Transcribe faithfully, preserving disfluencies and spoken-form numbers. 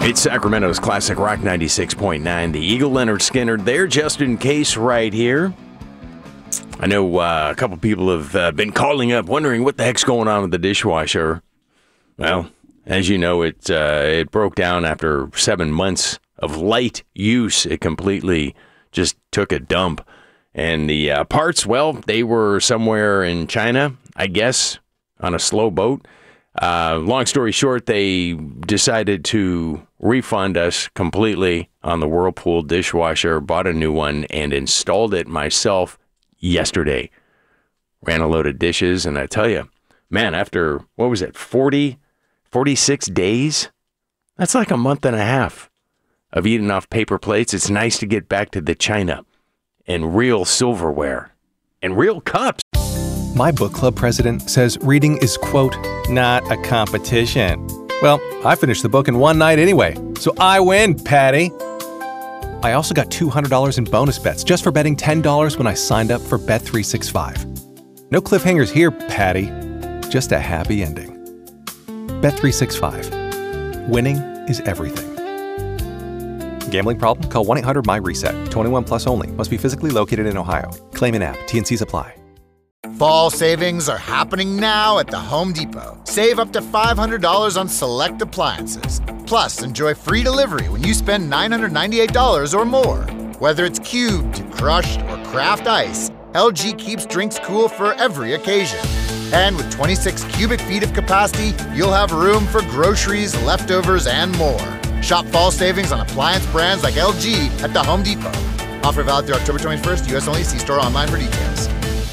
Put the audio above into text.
It's Sacramento's Classic Rock ninety-six point nine. The Eagle, Leonard Skinner there, just in case, right here. I know uh, a couple people have uh, been calling up wondering what the heck's going on with the dishwasher. Well, as you know, it uh, it broke down after seven months of light use. It completely just took a dump. And the uh, parts, well, they were somewhere in China, I guess, on a slow boat. Uh, long story short, they decided to refund us completely on the Whirlpool dishwasher, bought a new one, and installed it myself yesterday. Ran a load of dishes, and I tell you, man, after, what was it, forty, forty-six days? That's like a month and a half of eating off paper plates. It's nice to get back to the china and real silverware and real cups. My book club president says reading is, quote, not a competition. Well, I finished the book in one night anyway, so I win, Patty. I also got two hundred dollars in bonus bets just for betting ten dollars when I signed up for Bet three sixty-five. No cliffhangers here, Patty. Just a happy ending. Bet three sixty-five. Winning is everything. Gambling problem? Call one eight hundred my reset. twenty-one plus only. Must be physically located in Ohio. Claim in app. T N Cs apply. Fall savings are happening now at the Home Depot. Save up to five hundred dollars on select appliances. Plus, enjoy free delivery when you spend nine hundred ninety-eight dollars or more. Whether it's cubed, crushed, or craft ice, L G keeps drinks cool for every occasion. And with twenty-six cubic feet of capacity, you'll have room for groceries, leftovers, and more. Shop fall savings on appliance brands like L G at the Home Depot. Offer valid through October twenty-first, U S only. See store online for details.